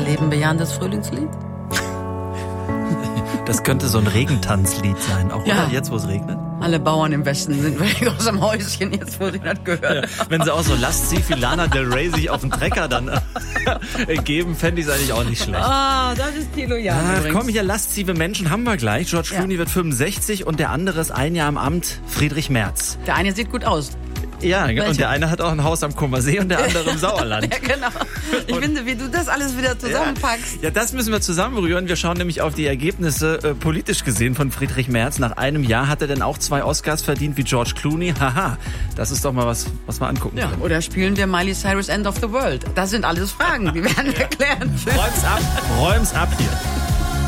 lebenbejahendes Frühlingslied? Das könnte so ein Regentanzlied sein, auch Ja. oder? Jetzt, wo es regnet. Alle Bauern im Westen sind weg aus dem Häuschen, jetzt wo sie das gehört haben. Wenn sie auch so Lasst sie für Lana Del Rey sich auf den Trecker dann geben, fände ich es eigentlich auch nicht schlecht. Ah, das ist Thilo Jahn übrigens. Komm hier, laszive Menschen haben wir gleich. George Clooney wird 65 und der andere ist ein Jahr im Amt, Friedrich Merz. Der eine sieht gut aus. Ja, Welche? und der eine hat auch ein Haus am Kummersee und der andere im Sauerland. Ja, genau. Ich finde, wie du das alles wieder zusammenpackst. Ja, das müssen wir zusammenrühren. Wir schauen nämlich auf die Ergebnisse politisch gesehen von Friedrich Merz. Nach einem Jahr hat er denn auch 2 Oscars verdient wie George Clooney. Haha, das ist doch mal was wir angucken Ja, können. oder spielen wir Miley Cyrus End of the World? Das sind alles Fragen, die werden erklärt. Räum's ab hier.